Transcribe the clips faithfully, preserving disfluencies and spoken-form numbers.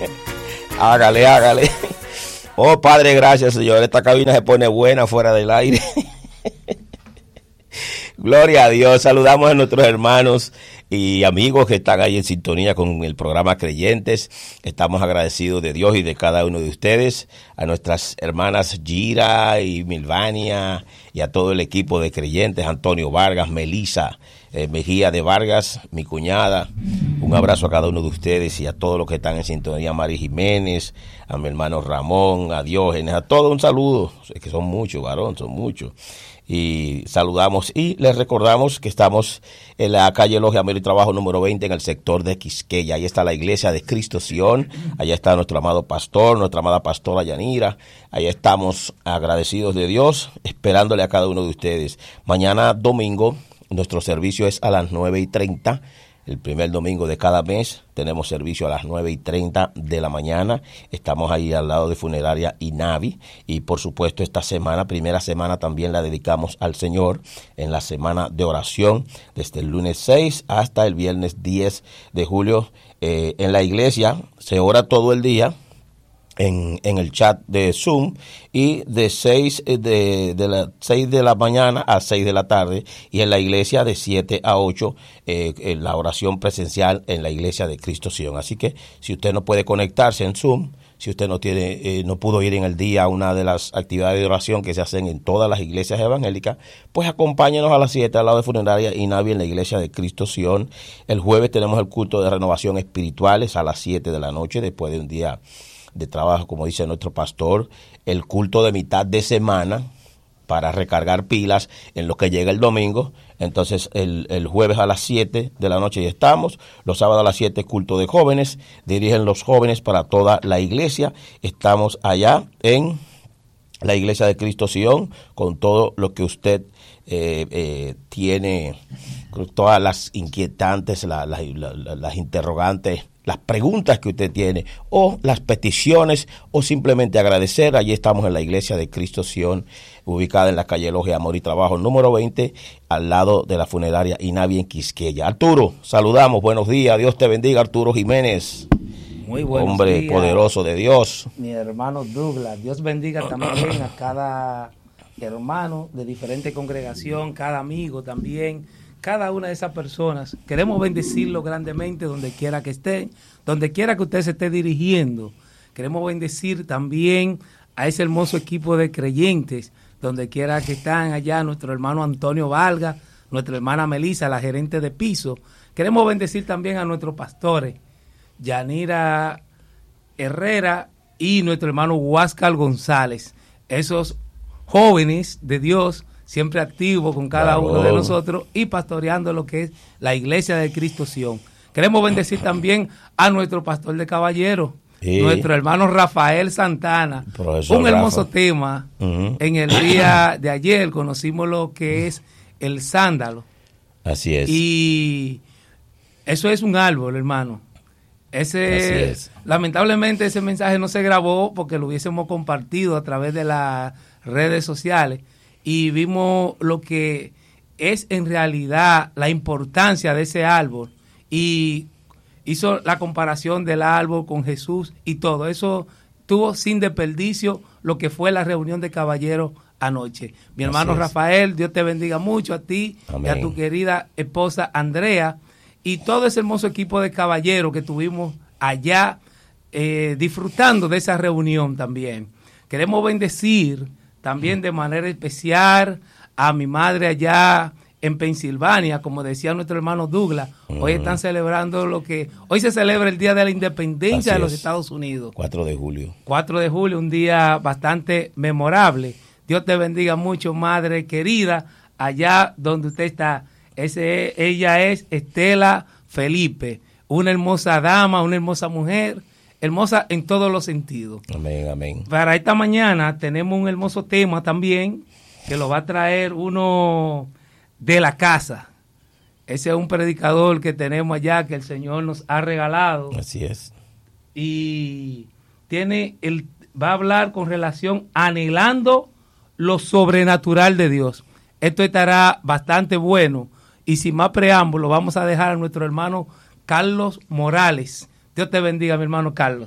Hágale, hágale. Oh, Padre, gracias, Señor. Esta cabina se pone buena fuera del aire. Gloria a Dios. Saludamos a nuestros hermanos y amigos que están ahí en sintonía con el programa Creyentes. Estamos agradecidos de Dios y de cada uno de ustedes. A nuestras hermanas Gira y Milvania y a todo el equipo de Creyentes, Antonio Vargas, Melisa eh, Mejía de Vargas, mi cuñada. Un abrazo a cada uno de ustedes y a todos los que están en sintonía, a Mari Jiménez, a mi hermano Ramón, a Diógenes, a todos un saludo. Es que son muchos, varón, son muchos. Y saludamos y les recordamos que estamos en la calle Logia Amor y Trabajo número veinte en el sector de Quisqueya. Ahí está la iglesia de Cristo Sion, allá está nuestro amado pastor, nuestra amada pastora Yanira. Ahí estamos agradecidos de Dios, esperándole a cada uno de ustedes. Mañana domingo nuestro servicio es a las nueve y treinta. El primer domingo de cada mes tenemos servicio a las nueve y treinta de la mañana. Estamos ahí al lado de Funeraria INAVI. Y por supuesto esta semana, primera semana, también la dedicamos al Señor en la semana de oración. Desde el lunes seis hasta el viernes diez de julio. Eh, en la iglesia se ora todo el día. En, en el chat de Zoom y de seis de, de las seis de la mañana a seis de la tarde, y en la iglesia de siete a ocho eh, en la oración presencial en la iglesia de Cristo Sion. Así que si usted no puede conectarse en Zoom, si usted no tiene eh, no pudo ir en el día a una de las actividades de oración que se hacen en todas las iglesias evangélicas, pues acompáñenos a las siete al lado de Funeraria INAVI en la iglesia de Cristo Sion. El jueves tenemos el culto de renovación espirituales a las siete de la noche, después de un día de trabajo, como dice nuestro pastor. El culto de mitad de semana para recargar pilas en lo que llega el domingo. Entonces el, el jueves a las siete de la noche ya estamos. Los sábados a las siete culto de jóvenes, dirigen los jóvenes para toda la iglesia. Estamos allá en la iglesia de Cristo Sion con todo lo que usted eh, eh, tiene, todas las inquietantes, la, la, la, las interrogantes, las preguntas que usted tiene, o las peticiones, o simplemente agradecer. Allí estamos en la iglesia de Cristo Sion, ubicada en la calle Logia Amor y Trabajo número veinte, al lado de la Funeraria INAVI en Quisqueya. Arturo, saludamos, buenos días, Dios te bendiga, Arturo Jiménez. Muy buenos hombre días, poderoso de Dios. Mi hermano Douglas, Dios bendiga también a cada hermano de diferente congregación, cada amigo también, cada una de esas personas. Queremos bendecirlo grandemente donde quiera que esté, donde quiera que usted se esté dirigiendo. Queremos bendecir también a ese hermoso equipo de creyentes, donde quiera que están allá, nuestro hermano Antonio Vargas, nuestra hermana Melisa, la gerente de piso. Queremos bendecir también a nuestros pastores, Yanira Herrera y nuestro hermano Huáscar González, esos jóvenes de Dios, siempre activos con cada Bravo. uno de nosotros y pastoreando lo que es la iglesia de Cristo Sion. Queremos bendecir también a nuestro pastor de caballero, sí. nuestro hermano Rafael Santana. Profesor Un hermoso Rafa. tema. Uh-huh. En el día de ayer conocimos lo que es el sándalo. Así es. Y eso es un árbol, hermano. Ese, lamentablemente ese mensaje no se grabó porque lo hubiésemos compartido a través de las redes sociales y vimos lo que es en realidad la importancia de ese árbol y hizo la comparación del árbol con Jesús y todo eso tuvo sin desperdicio lo que fue la reunión de caballeros anoche. Mi hermano Rafael, Dios te bendiga mucho a ti Amén. y a tu querida esposa Andrea y todo ese hermoso equipo de caballeros que tuvimos allá eh, disfrutando de esa reunión también. Queremos bendecir también de manera especial a mi madre allá en Pensilvania, como decía nuestro hermano Douglas. Hoy están celebrando lo que... Hoy se celebra el Día de la Independencia Así de los es. Estados Unidos. cuatro de julio. cuatro de julio, un día bastante memorable. Dios te bendiga mucho, madre querida, allá donde usted está. Ese, ella es Estela Felipe, una hermosa dama, una hermosa mujer, hermosa en todos los sentidos. Amén, amén. Para esta mañana tenemos un hermoso tema también, que lo va a traer uno de la casa. Ese es un predicador que tenemos allá, que el Señor nos ha regalado. Así es. Y tiene el, va a hablar con relación anhelando lo sobrenatural de Dios. Esto estará bastante bueno. Y sin más preámbulo, vamos a dejar a nuestro hermano Carlos Morales. Dios te bendiga, mi hermano Carlos.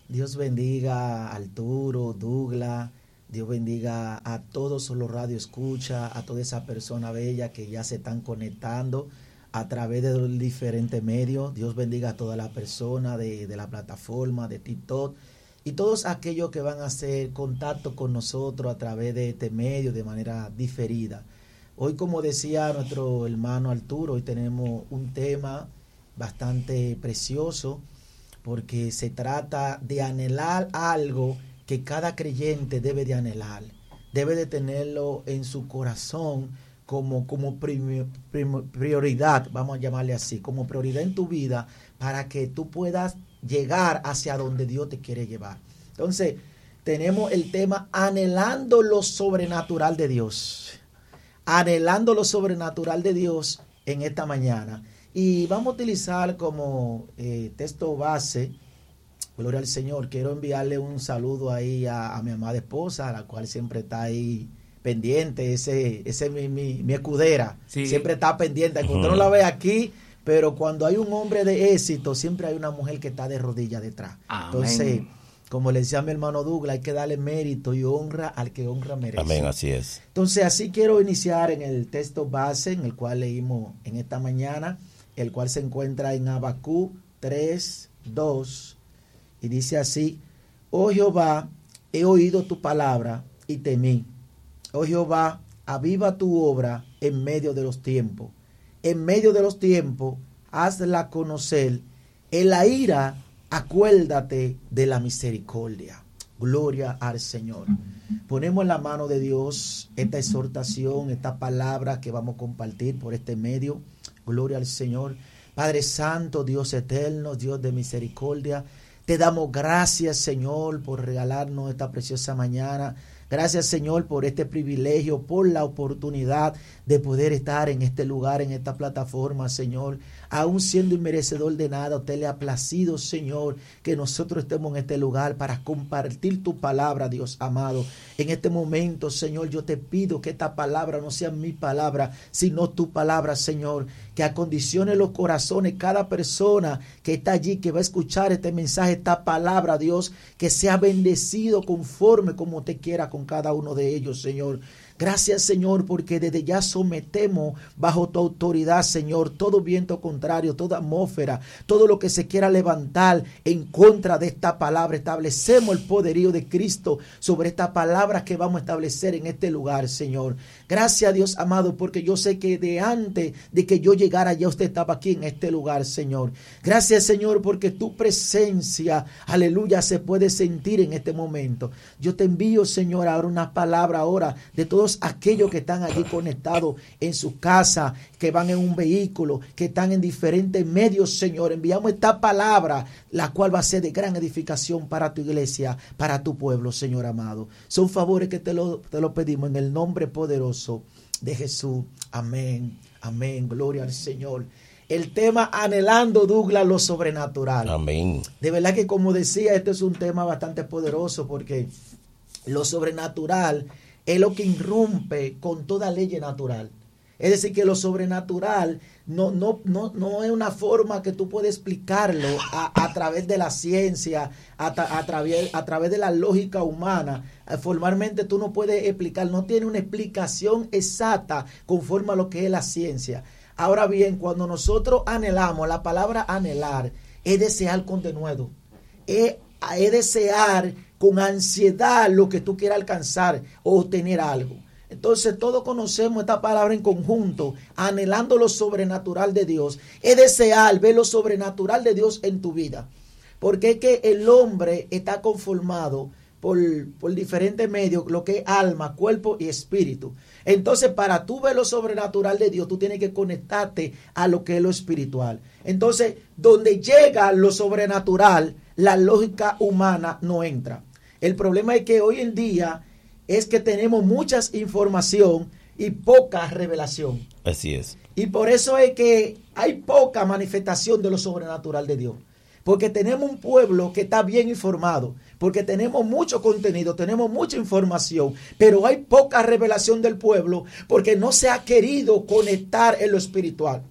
Dios bendiga a Arturo, Douglas, Dios bendiga a todos los radioescuchas, a toda esa persona bella que ya se están conectando a través de los diferentes medios. Dios bendiga a todas las personas de, de la plataforma, de TikTok, y todos aquellos que van a hacer contacto con nosotros a través de este medio de manera diferida. Hoy, como decía nuestro hermano Arturo, hoy tenemos un tema bastante precioso, porque se trata de anhelar algo que cada creyente debe de anhelar, debe de tenerlo en su corazón como, como prim, prim, prioridad, vamos a llamarle así, como prioridad en tu vida, para que tú puedas llegar hacia donde Dios te quiere llevar. Entonces, tenemos el tema anhelando lo sobrenatural de Dios, anhelando lo sobrenatural de Dios en esta mañana. Y vamos a utilizar como eh, texto base, gloria al Señor. Quiero enviarle un saludo ahí a, a mi amada esposa, a la cual siempre está ahí pendiente. Ese, ese es mi, mi, mi escudera, sí. Siempre está pendiente. Aunque usted no la ve aquí, pero cuando hay un hombre de éxito, siempre hay una mujer que está de rodillas detrás. Amén. Entonces, como le decía a mi hermano Douglas, hay que darle mérito y honra al que honra merece. Amén, así es. Entonces, así quiero iniciar en el texto base, en el cual leímos en esta mañana, el cual se encuentra en Habacuc tres, dos, y dice así: Oh Jehová, he oído tu palabra y temí. Oh Jehová, aviva tu obra en medio de los tiempos. En medio de los tiempos, hazla conocer. En la ira, acuérdate de la misericordia. Gloria al Señor. Ponemos en la mano de Dios esta exhortación, esta palabra que vamos a compartir por este medio. Gloria al Señor. Padre Santo, Dios eterno, Dios de misericordia, te damos gracias, Señor, por regalarnos esta preciosa mañana. Gracias, Señor, por este privilegio, por la oportunidad de poder estar en este lugar, en esta plataforma, Señor. Aún siendo inmerecedor de nada, a usted le ha placido, Señor, que nosotros estemos en este lugar para compartir tu palabra, Dios amado. En este momento, Señor, yo te pido que esta palabra no sea mi palabra, sino tu palabra, Señor. Que acondicione los corazones cada persona que está allí, que va a escuchar este mensaje, esta palabra, Dios, que sea bendecido conforme como te quiera con cada uno de ellos, Señor. Gracias, Señor, porque desde ya sometemos bajo tu autoridad, Señor, todo viento contrario, toda atmósfera, todo lo que se quiera levantar en contra de esta palabra. Establecemos el poderío de Cristo sobre esta palabra que vamos a establecer en este lugar, Señor. Gracias, Dios amado, porque yo sé que de antes de que yo llegara ya usted estaba aquí en este lugar, Señor. Gracias, Señor, porque tu presencia, aleluya, se puede sentir en este momento. Yo te envío, Señor, ahora una palabra ahora de todos aquellos que están allí conectados en su casa, que van en un vehículo, que están en diferentes medios, Señor. Enviamos esta palabra, la cual va a ser de gran edificación para tu iglesia, para tu pueblo, Señor amado. Son favores que te lo, te lo pedimos en el nombre poderoso de Jesús. Amén, amén, gloria al Señor. El tema anhelando, Douglas, lo sobrenatural. Amén. De verdad que, como decía, este es un tema bastante poderoso, porque lo sobrenatural es lo que irrumpe con toda ley natural. Es decir, que lo sobrenatural no, no, no, no es una forma que tú puedes explicarlo a, a través de la ciencia, a, a, través, a través de la lógica humana. Formalmente tú no puedes explicar, no tiene una explicación exacta conforme a lo que es la ciencia. Ahora bien, cuando nosotros anhelamos, la palabra anhelar es desear con denuedo, es, es desear con ansiedad lo que tú quieras alcanzar o obtener algo. Entonces todos conocemos esta palabra en conjunto, anhelando lo sobrenatural de Dios. Es desear ver lo sobrenatural de Dios en tu vida. Porque es que el hombre está conformado por, por diferentes medios, lo que es alma, cuerpo y espíritu. Entonces, para tú ver lo sobrenatural de Dios, tú tienes que conectarte a lo que es lo espiritual. Entonces, donde llega lo sobrenatural, la lógica humana no entra. El problema es que hoy en día es que tenemos mucha información y poca revelación. Así es. Y por eso es que hay poca manifestación de lo sobrenatural de Dios. Porque tenemos un pueblo que está bien informado, porque tenemos mucho contenido, tenemos mucha información, pero hay poca revelación del pueblo porque no se ha querido conectar en lo espiritual.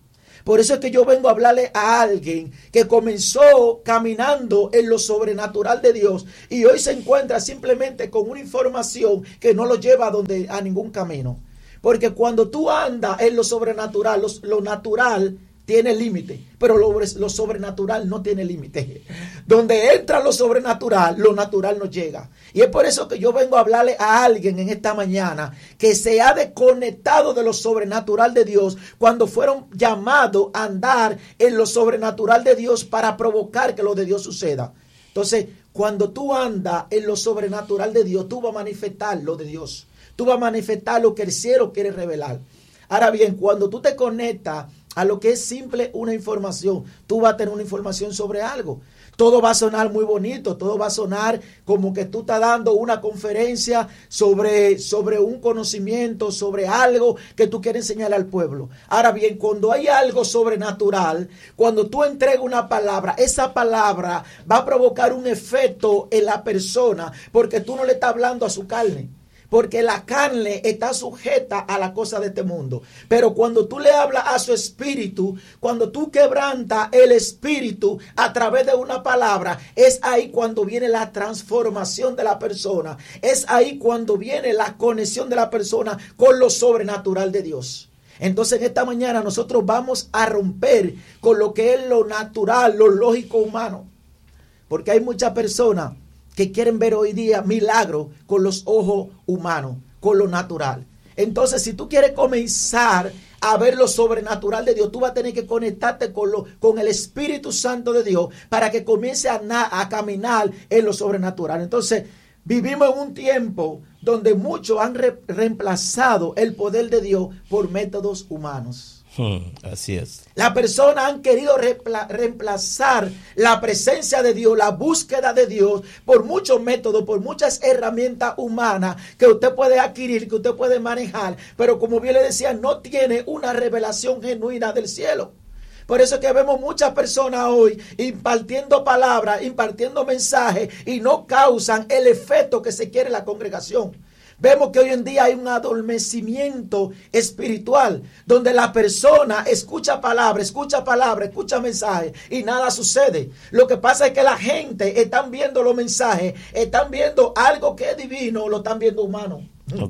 Por eso es que yo vengo a hablarle a alguien que comenzó caminando en lo sobrenatural de Dios y hoy se encuentra simplemente con una información que no lo lleva a, donde, a ningún camino. Porque cuando tú andas en lo sobrenatural, lo, lo natural tiene límite, pero lo, lo sobrenatural no tiene límite. Donde entra lo sobrenatural, lo natural no llega. Y es por eso que yo vengo a hablarle a alguien en esta mañana que se ha desconectado de lo sobrenatural de Dios cuando fueron llamados a andar en lo sobrenatural de Dios para provocar que lo de Dios suceda. Entonces, cuando tú andas en lo sobrenatural de Dios, tú vas a manifestar lo de Dios. Tú vas a manifestar lo que el cielo quiere revelar. Ahora bien, cuando tú te conectas a lo que es simple una información, tú vas a tener una información sobre algo. Todo va a sonar muy bonito, todo va a sonar como que tú estás dando una conferencia sobre, sobre un conocimiento, sobre algo que tú quieres enseñar al pueblo. Ahora bien, cuando hay algo sobrenatural, cuando tú entregas una palabra, esa palabra va a provocar un efecto en la persona porque tú no le estás hablando a su carne. Porque la carne está sujeta a la cosa de este mundo. Pero cuando tú le hablas a su espíritu, cuando tú quebrantas el espíritu a través de una palabra, es ahí cuando viene la transformación de la persona. Es ahí cuando viene la conexión de la persona con lo sobrenatural de Dios. Entonces en esta mañana nosotros vamos a romper con lo que es lo natural, lo lógico humano. Porque hay muchas personas que quieren ver hoy día milagros con los ojos humanos, con lo natural. Entonces, si tú quieres comenzar a ver lo sobrenatural de Dios, tú vas a tener que conectarte con, lo, con el Espíritu Santo de Dios para que comience a, a caminar en lo sobrenatural. Entonces, vivimos en un tiempo donde muchos han re, reemplazado el poder de Dios por métodos humanos. Hmm, así es. Las personas han querido reemplazar la presencia de Dios, la búsqueda de Dios, por muchos métodos, por muchas herramientas humanas que usted puede adquirir, que usted puede manejar, pero como bien le decía, no tiene una revelación genuina del cielo. Por eso es que vemos muchas personas hoy impartiendo palabras, impartiendo mensajes y no causan el efecto que se quiere en la congregación. Vemos que hoy en día hay un adormecimiento espiritual, donde la persona escucha palabra, escucha palabra, escucha mensajes y nada sucede. Lo que pasa es que la gente están viendo los mensajes, están viendo algo que es divino, lo están viendo humano.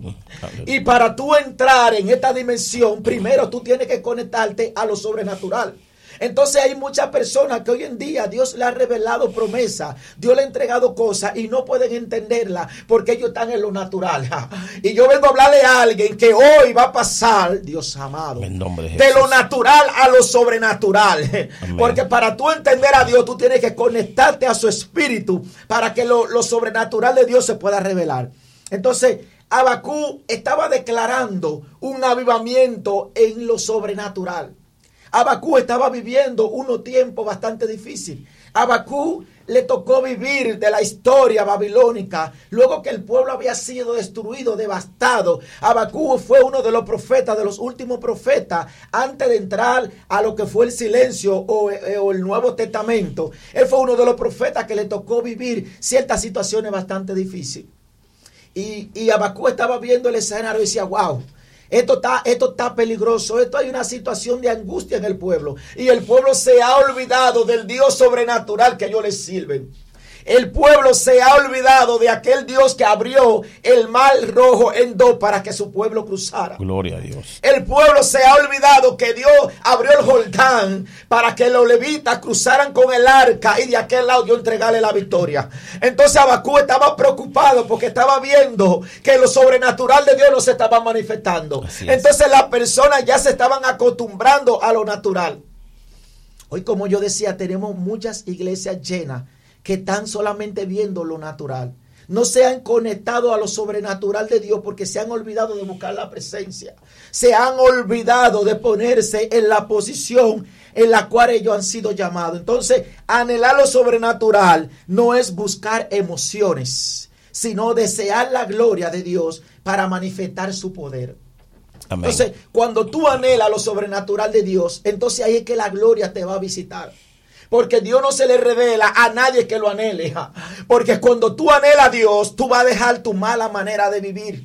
Y para tú entrar en esta dimensión, primero tú tienes que conectarte a lo sobrenatural. Entonces hay muchas personas que hoy en día Dios le ha revelado promesas, Dios le ha entregado cosas y no pueden entenderla porque ellos están en lo natural. Y yo vengo a hablarle a alguien que hoy va a pasar, Dios amado, en nombre de, de lo natural a lo sobrenatural. Amén. Porque para tú entender a Dios, tú tienes que conectarte a su espíritu para que lo, lo sobrenatural de Dios se pueda revelar. Entonces, Habacuc estaba declarando un avivamiento en lo sobrenatural. Habacuc estaba viviendo unos tiempos bastante difíciles. Habacuc le tocó vivir de la historia babilónica, luego que el pueblo había sido destruido, devastado. Habacuc fue uno de los profetas, de los últimos profetas, antes de entrar a lo que fue el silencio o, eh, o el Nuevo Testamento. Él fue uno de los profetas que le tocó vivir ciertas situaciones bastante difíciles. Y, y Habacuc estaba viendo el escenario y decía, wow, Esto está, esto está peligroso, esto hay una situación de angustia en el pueblo. Y el pueblo se ha olvidado del Dios sobrenatural que ellos les sirven. El pueblo se ha olvidado de aquel Dios que abrió el mar rojo en dos para que su pueblo cruzara. Gloria a Dios. El pueblo se ha olvidado que Dios abrió el Jordán para que los levitas cruzaran con el arca y de aquel lado Dios entregarle la victoria. Entonces Habacuc estaba preocupado porque estaba viendo que lo sobrenatural de Dios no se estaba manifestando. Entonces las personas ya se estaban acostumbrando a lo natural. Hoy, como yo decía, tenemos muchas iglesias llenas que están solamente viendo lo natural. No se han conectado a lo sobrenatural de Dios porque se han olvidado de buscar la presencia. Se han olvidado de ponerse en la posición en la cual ellos han sido llamados. Entonces, anhelar lo sobrenatural no es buscar emociones, sino desear la gloria de Dios para manifestar su poder. Amén. Entonces, cuando tú anhelas lo sobrenatural de Dios, entonces ahí es que la gloria te va a visitar. Porque Dios no se le revela a nadie que lo anhele. Porque cuando tú anhelas a Dios, tú vas a dejar tu mala manera de vivir.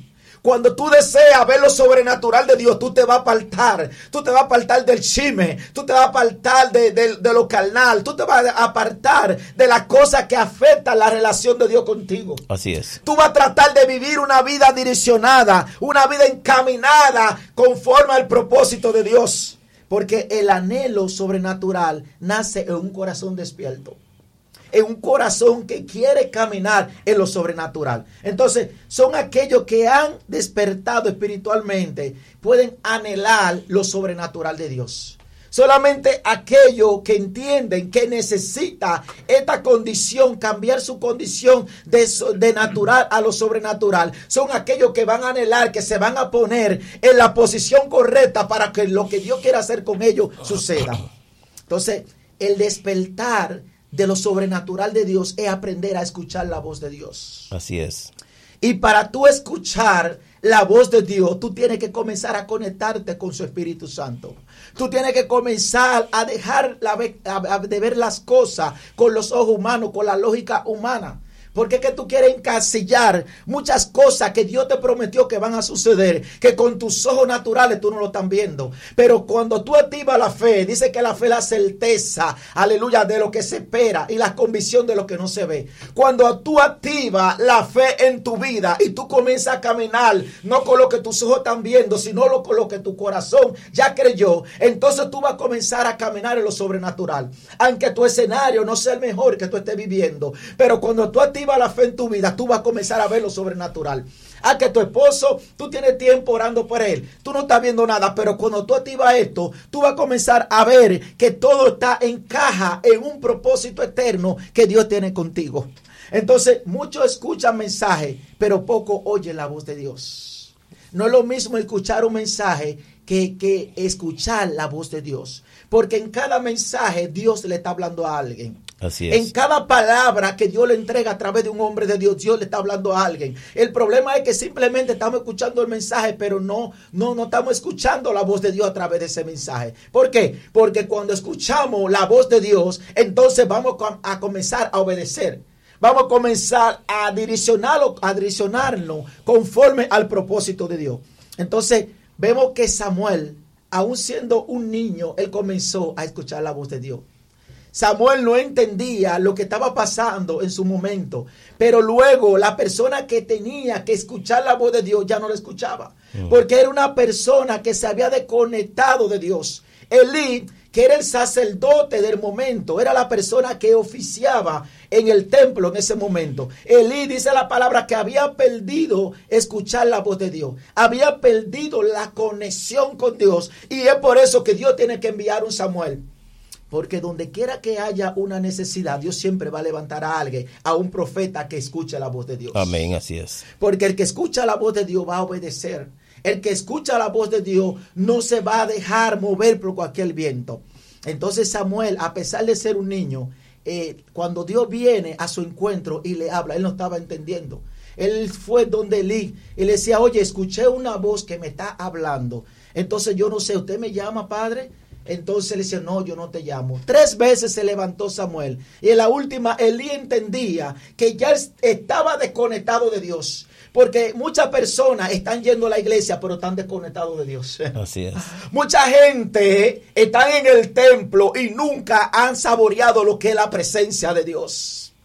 Cuando tú deseas ver lo sobrenatural de Dios, tú te vas a apartar. Tú te vas a apartar del chisme. Tú te vas a apartar de, de, de lo carnal. Tú te vas a apartar de las cosas que afectan la relación de Dios contigo. Así es. Tú vas a tratar de vivir una vida direccionada, una vida encaminada conforme al propósito de Dios. Porque el anhelo sobrenatural nace en un corazón despierto. En un corazón que quiere caminar en lo sobrenatural. Entonces, son aquellos que han despertado espiritualmente, pueden anhelar lo sobrenatural de Dios. Solamente aquellos que entienden que necesita esta condición, cambiar su condición de, de natural a lo sobrenatural, son aquellos que van a anhelar, que se van a poner en la posición correcta para que lo que Dios quiera hacer con ellos suceda. Entonces, el despertar de lo sobrenatural de Dios es aprender a escuchar la voz de Dios. Así es. Y para tú escuchar la voz de Dios, tú tienes que comenzar a conectarte con su Espíritu Santo. Tú tienes que comenzar a dejar la, a, a, de ver las cosas con los ojos humanos, con la lógica humana. Porque es que tú quieres encasillar muchas cosas que Dios te prometió que van a suceder, que con tus ojos naturales tú no lo estás viendo. Pero cuando tú activas la fe, dice que la fe es la certeza, aleluya, de lo que se espera y la convicción de lo que no se ve. Cuando tú activas la fe en tu vida y tú comienzas a caminar, no con lo que tus ojos están viendo, sino lo, con lo que tu corazón ya creyó, entonces tú vas a comenzar a caminar en lo sobrenatural. Aunque tu escenario no sea el mejor que tú estés viviendo, pero cuando tú activas la fe en tu vida, tú vas a comenzar a ver lo sobrenatural. A que tu esposo, tú tienes tiempo orando por él, tú no estás viendo nada, pero cuando tú activas esto, tú vas a comenzar a ver que todo está encaja en un propósito eterno que Dios tiene contigo. Entonces, muchos escuchan mensajes, pero poco oyen la voz de Dios. No es lo mismo escuchar un mensaje que, que escuchar la voz de Dios, porque en cada mensaje Dios le está hablando a alguien. Así es. En cada palabra que Dios le entrega a través de un hombre de Dios, Dios le está hablando a alguien. El problema es que simplemente estamos escuchando el mensaje, pero no, no, no estamos escuchando la voz de Dios a través de ese mensaje. ¿Por qué? Porque cuando escuchamos la voz de Dios, entonces vamos a comenzar a obedecer. Vamos a comenzar a direccionarlo, a direccionarnos conforme al propósito de Dios. Entonces, vemos que Samuel, aún siendo un niño, él comenzó a escuchar la voz de Dios. Samuel no entendía lo que estaba pasando en su momento, pero luego la persona que tenía que escuchar la voz de Dios ya no la escuchaba, porque era una persona que se había desconectado de Dios. Elí, que era el sacerdote del momento, era la persona que oficiaba en el templo en ese momento. Elí, dice la palabra, que había perdido escuchar la voz de Dios, había perdido la conexión con Dios, y es por eso que Dios tiene que enviar un Samuel. Porque donde quiera que haya una necesidad, Dios siempre va a levantar a alguien, a un profeta que escuche la voz de Dios. Amén, así es. Porque el que escucha la voz de Dios va a obedecer. El que escucha la voz de Dios no se va a dejar mover por cualquier viento. Entonces Samuel, a pesar de ser un niño, eh, cuando Dios viene a su encuentro y le habla, él no estaba entendiendo. Él fue donde Elí y le decía, oye, escuché una voz que me está hablando. Entonces yo no sé, ¿usted me llama, padre? Entonces le dice, no, yo no te llamo. Tres veces se levantó Samuel. Y en la última, Elí entendía que ya estaba desconectado de Dios. Porque muchas personas están yendo a la iglesia, pero están desconectados de Dios. Así es. Mucha gente está en el templo y nunca han saboreado lo que es la presencia de Dios.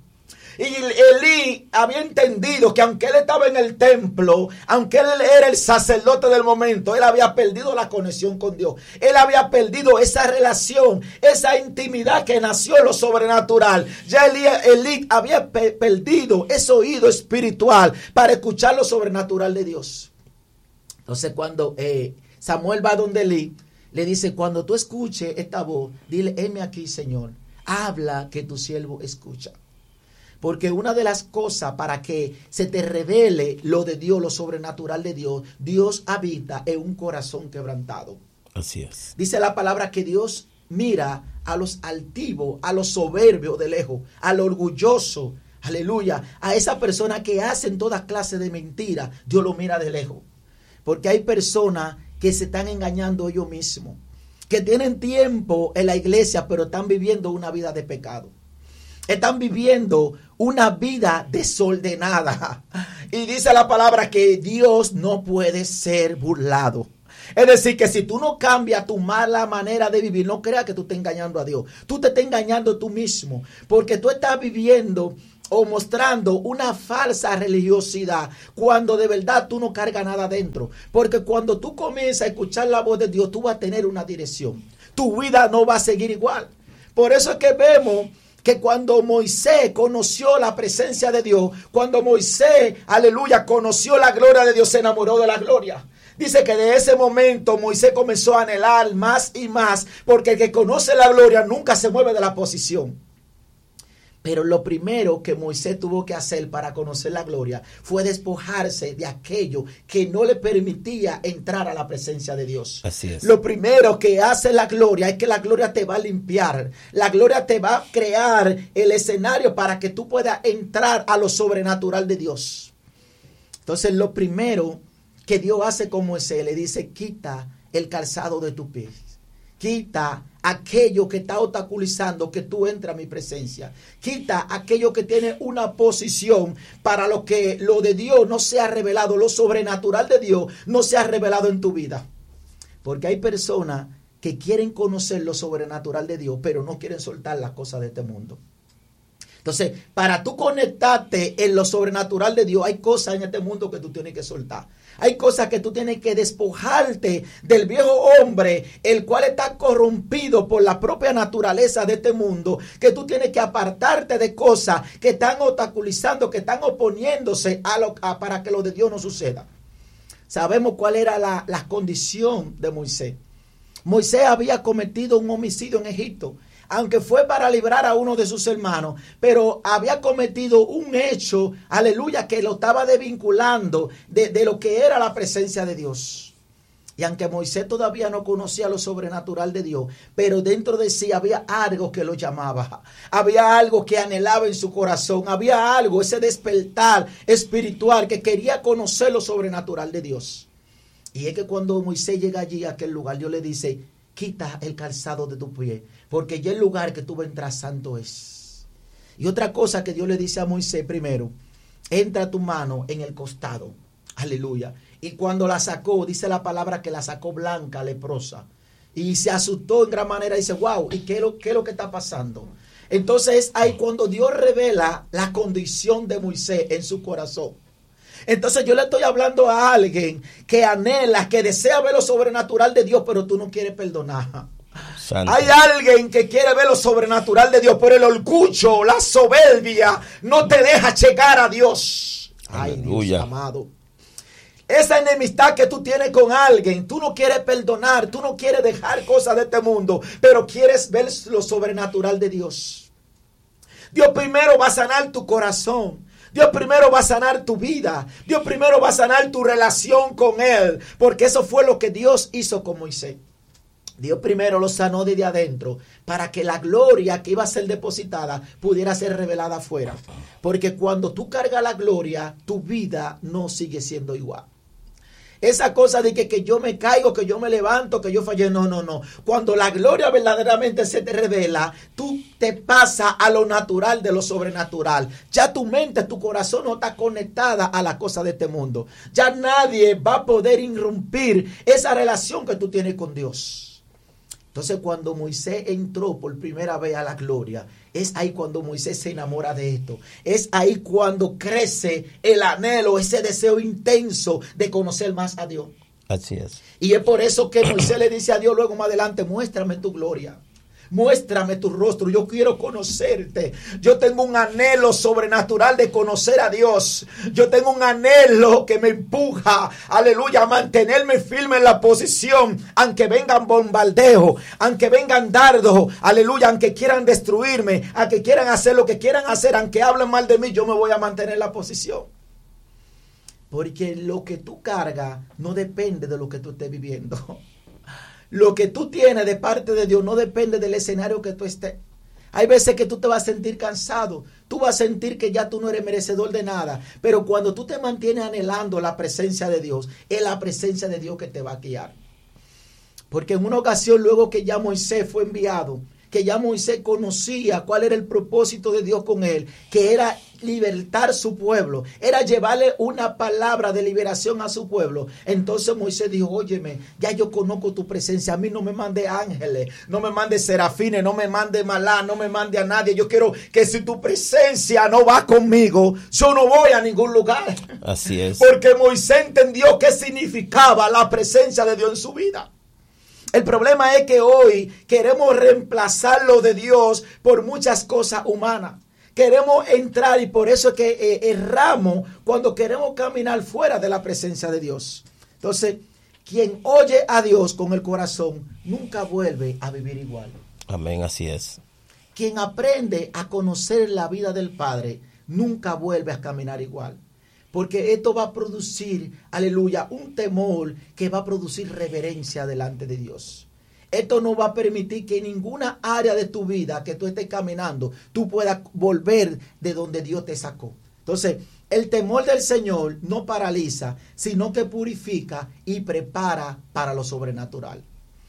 Y Elí había entendido que aunque él estaba en el templo, aunque él era el sacerdote del momento, él había perdido la conexión con Dios. Él había perdido esa relación, esa intimidad que nació en lo sobrenatural. Ya Elí, Elí había pe- perdido ese oído espiritual para escuchar lo sobrenatural de Dios. Entonces cuando eh, Samuel va donde Elí, le dice, cuando tú escuches esta voz, dile, heme aquí, Señor, habla que tu siervo escucha. Porque una de las cosas para que se te revele lo de Dios, lo sobrenatural de Dios, Dios habita en un corazón quebrantado. Así es. Dice la palabra que Dios mira a los altivos, a los soberbios de lejos, al orgulloso, aleluya, a esa persona que hacen toda clase de mentiras, Dios lo mira de lejos. Porque hay personas que se están engañando ellos mismos, que tienen tiempo en la iglesia, pero están viviendo una vida de pecado. Están viviendo una vida desordenada. Y dice la palabra que Dios no puede ser burlado. Es decir, que si tú no cambias tu mala manera de vivir, no creas que tú estás engañando a Dios. Tú te estás engañando tú mismo, porque tú estás viviendo o mostrando una falsa religiosidad cuando de verdad tú no cargas nada dentro. Porque cuando tú comienzas a escuchar la voz de Dios, tú vas a tener una dirección. Tu vida no va a seguir igual. Por eso es que vemos que cuando Moisés conoció la presencia de Dios, cuando Moisés, aleluya, conoció la gloria de Dios, se enamoró de la gloria. Dice que de ese momento Moisés comenzó a anhelar más y más, porque el que conoce la gloria nunca se mueve de la posición. Pero lo primero que Moisés tuvo que hacer para conocer la gloria fue despojarse de aquello que no le permitía entrar a la presencia de Dios. Así es. Lo primero que hace la gloria es que la gloria te va a limpiar. La gloria te va a crear el escenario para que tú puedas entrar a lo sobrenatural de Dios. Entonces, lo primero que Dios hace con Moisés, le dice: quita el calzado de tus pies. Quita aquello que está obstaculizando que tú entres a mi presencia. Quita aquello que tiene una posición para lo que lo de Dios no sea revelado, lo sobrenatural de Dios no sea revelado en tu vida. Porque hay personas que quieren conocer lo sobrenatural de Dios, pero no quieren soltar las cosas de este mundo. Entonces, para tú conectarte en lo sobrenatural de Dios, hay cosas en este mundo que tú tienes que soltar. Hay cosas que tú tienes que despojarte del viejo hombre, el cual está corrompido por la propia naturaleza de este mundo, que tú tienes que apartarte de cosas que están obstaculizando, que están oponiéndose a lo, a, para que lo de Dios no suceda. Sabemos cuál era la, la condición de Moisés. Moisés había cometido un homicidio en Egipto, aunque fue para librar a uno de sus hermanos, pero había cometido un hecho, aleluya, que lo estaba desvinculando de, de lo que era la presencia de Dios. Y aunque Moisés todavía no conocía lo sobrenatural de Dios, pero dentro de sí había algo que lo llamaba, había algo que anhelaba en su corazón, había algo, ese despertar espiritual que quería conocer lo sobrenatural de Dios. Y es que cuando Moisés llega allí a aquel lugar, Dios le dice: quita el calzado de tu pie, porque ya el lugar que tú vas a entrar santo es. Y otra cosa que Dios le dice a Moisés: primero, entra tu mano en el costado. Aleluya. Y cuando la sacó, dice la palabra que la sacó blanca, leprosa. Y se asustó en gran manera. Dice: wow, ¿y qué es lo, qué es lo que está pasando? Entonces ahí cuando Dios revela la condición de Moisés en su corazón. Entonces yo le estoy hablando a alguien que anhela, que desea ver lo sobrenatural de Dios, pero tú no quieres perdonar. Santo. Hay alguien que quiere ver lo sobrenatural de Dios, pero el orgullo, la soberbia, no te deja llegar a Dios. Aleluya. Ay, Dios amado. Esa enemistad que tú tienes con alguien, tú no quieres perdonar, tú no quieres dejar cosas de este mundo, pero quieres ver lo sobrenatural de Dios. Dios primero va a sanar tu corazón. Dios primero va a sanar tu vida. Dios primero va a sanar tu relación con Él. Porque eso fue lo que Dios hizo con Moisés. Dios primero lo sanó desde adentro para que la gloria que iba a ser depositada pudiera ser revelada afuera. Porque cuando tú cargas la gloria, tu vida no sigue siendo igual. Esa cosa de que, que yo me caigo, que yo me levanto, que yo fallé, no, no, no. Cuando la gloria verdaderamente se te revela, tú te pasas a lo natural de lo sobrenatural. Ya tu mente, tu corazón no está conectada a las cosas de este mundo. Ya nadie va a poder irrumpir esa relación que tú tienes con Dios. Entonces cuando Moisés entró por primera vez a la gloria, es ahí cuando Moisés se enamora de esto. Es ahí cuando crece el anhelo, ese deseo intenso de conocer más a Dios. Así es. Y es por eso que Moisés le dice a Dios luego más adelante: muéstrame tu gloria. Muéstrame tu rostro, yo quiero conocerte. Yo tengo un anhelo sobrenatural de conocer a Dios. Yo tengo un anhelo que me empuja, aleluya, a mantenerme firme en la posición, aunque vengan bombardeos, aunque vengan dardos, aleluya, aunque quieran destruirme, aunque quieran hacer lo que quieran hacer, aunque hablen mal de mí, yo me voy a mantener en la posición. Porque lo que tú cargas no depende de lo que tú estés viviendo. Lo que tú tienes de parte de Dios no depende del escenario que tú estés. Hay veces que tú te vas a sentir cansado. Tú vas a sentir que ya tú no eres merecedor de nada. Pero cuando tú te mantienes anhelando la presencia de Dios, es la presencia de Dios que te va a guiar. Porque en una ocasión, luego que ya Moisés fue enviado, que que ya Moisés conocía cuál era el propósito de Dios con él, que era libertar su pueblo, era llevarle una palabra de liberación a su pueblo. Entonces Moisés dijo, óyeme, ya yo conozco tu presencia, a mí no me mande ángeles, no me mande serafines, no me mande malá, no me mande a nadie. Yo quiero que si tu presencia no va conmigo, yo no voy a ningún lugar. Así es. Porque Moisés entendió qué significaba la presencia de Dios en su vida. El problema es que hoy queremos reemplazar lo de Dios por muchas cosas humanas. Queremos entrar y por eso es que eh, erramos cuando queremos caminar fuera de la presencia de Dios. Entonces, quien oye a Dios con el corazón nunca vuelve a vivir igual. Amén, así es. Quien aprende a conocer la vida del Padre nunca vuelve a caminar igual. Porque esto va a producir, aleluya, un temor que va a producir reverencia delante de Dios. Esto no va a permitir que en ninguna área de tu vida que tú estés caminando, tú puedas volver de donde Dios te sacó. Entonces, el temor del Señor no paraliza, sino que purifica y prepara para lo sobrenatural.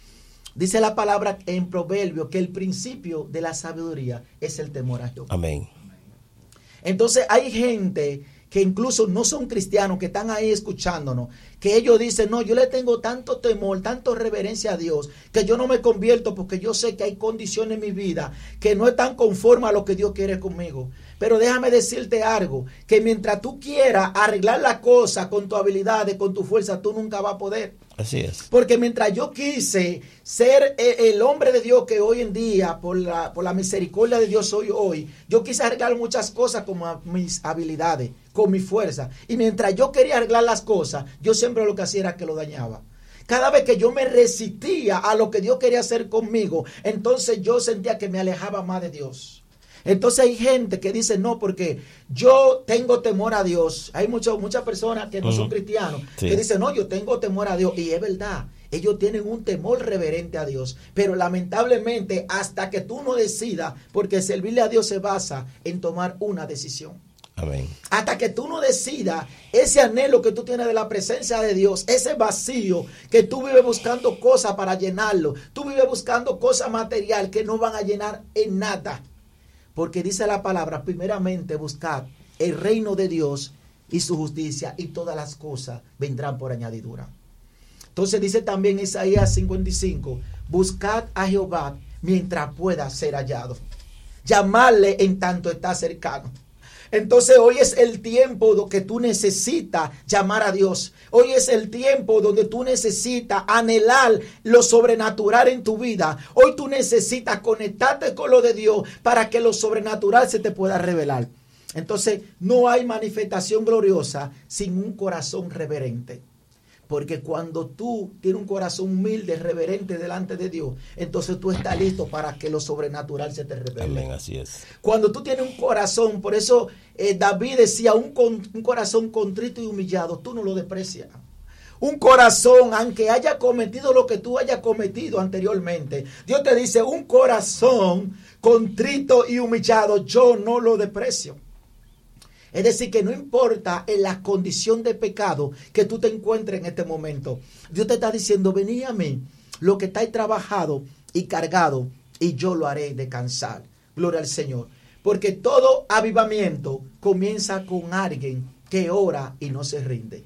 Dice la palabra en Proverbios que el principio de la sabiduría es el temor a Jehová. Amén. Entonces, hay gente que incluso no son cristianos, que están ahí escuchándonos, que ellos dicen, no, yo le tengo tanto temor, tanto reverencia a Dios, que yo no me convierto porque yo sé que hay condiciones en mi vida que no están conformes a lo que Dios quiere conmigo. Pero déjame decirte algo, que mientras tú quieras arreglar la cosa con tu habilidad, con tu fuerza, tú nunca vas a poder. Así es. Porque mientras yo quise ser el hombre de Dios que hoy en día, por la, por la misericordia de Dios soy hoy, yo quise arreglar muchas cosas con mis habilidades, con mi fuerza. Y mientras yo quería arreglar las cosas, yo siempre lo que hacía era que lo dañaba. Cada vez que yo me resistía a lo que Dios quería hacer conmigo, entonces yo sentía que me alejaba más de Dios. Entonces hay gente que dice, no, porque yo tengo temor a Dios. Hay muchas muchas personas que no uh-huh. son cristianos, sí. que dicen, no, yo tengo temor a Dios. Y es verdad, ellos tienen un temor reverente a Dios. Pero lamentablemente, hasta que tú no decidas, porque servirle a Dios se basa en tomar una decisión. Amén. Hasta que tú no decidas ese anhelo que tú tienes de la presencia de Dios, ese vacío que tú vives buscando cosas para llenarlo, tú vives buscando cosas material que no van a llenar en nada. Porque dice la palabra, primeramente buscad el reino de Dios y su justicia, y todas las cosas vendrán por añadidura. Entonces dice también Isaías cincuenta y cinco, buscad a Jehová mientras pueda ser hallado. Llamarle en tanto está cercano. Entonces hoy es el tiempo donde tú necesitas llamar a Dios. Hoy es el tiempo donde tú necesitas anhelar lo sobrenatural en tu vida. Hoy tú necesitas conectarte con lo de Dios para que lo sobrenatural se te pueda revelar. Entonces no hay manifestación gloriosa sin un corazón reverente. Porque cuando tú tienes un corazón humilde, reverente delante de Dios, entonces tú estás listo para que lo sobrenatural se te revele. Amén, así es. Cuando tú tienes un corazón, por eso eh, David decía, un, con, un corazón contrito y humillado, tú no lo desprecias. Un corazón, aunque haya cometido lo que tú hayas cometido anteriormente, Dios te dice, un corazón contrito y humillado, yo no lo desprecio. Es decir, que no importa en la condición de pecado que tú te encuentres en este momento. Dios te está diciendo, vení a mí, lo que estáis trabajado y cargado, y yo lo haré descansar. Gloria al Señor. Porque todo avivamiento comienza con alguien que ora y no se rinde.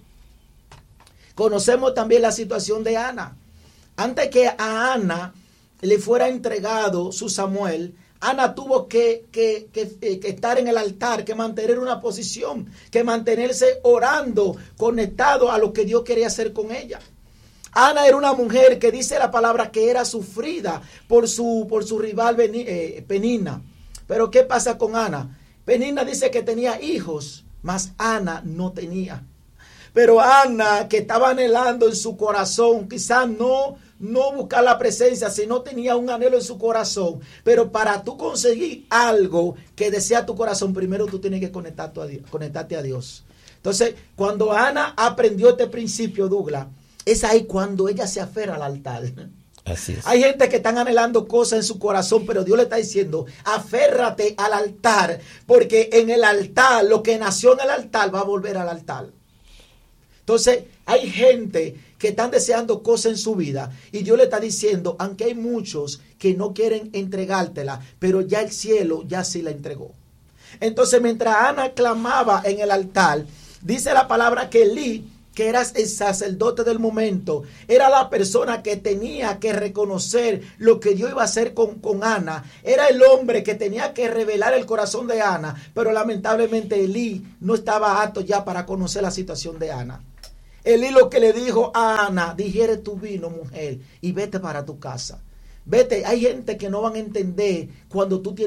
Conocemos también la situación de Ana. Antes que a Ana le fuera entregado su Samuel, Ana tuvo que, que, que, que estar en el altar, que mantener una posición, que mantenerse orando, conectado a lo que Dios quería hacer con ella. Ana era una mujer que dice la palabra que era sufrida por su, por su rival eh, Penina. Pero ¿qué pasa con Ana? Penina dice que tenía hijos, mas Ana no tenía. Pero Ana, que estaba anhelando en su corazón, quizás no, no buscar la presencia, sino tenía un anhelo en su corazón. Pero para tú conseguir algo que desea tu corazón, primero tú tienes que conectarte a Dios, conectarte a Dios. Entonces, cuando Ana aprendió este principio, Douglas, es ahí cuando ella se aferra al altar. Así es. Hay gente que están anhelando cosas en su corazón, pero Dios le está diciendo, aférrate al altar, porque en el altar, lo que nació en el altar va a volver al altar. Entonces, hay gente que están deseando cosas en su vida, y Dios le está diciendo, aunque hay muchos que no quieren entregártela, pero ya el cielo ya sí la entregó. Entonces, mientras Ana clamaba en el altar, dice la palabra que Elí, que era el sacerdote del momento, era la persona que tenía que reconocer lo que Dios iba a hacer con, con Ana. Era el hombre que tenía que revelar el corazón de Ana, pero lamentablemente Elí no estaba apto ya para conocer la situación de Ana. Elí lo que le dijo a Ana, digiere tu vino, mujer, y vete para tu casa. Vete, hay gente que no van a entender cuando tú tienes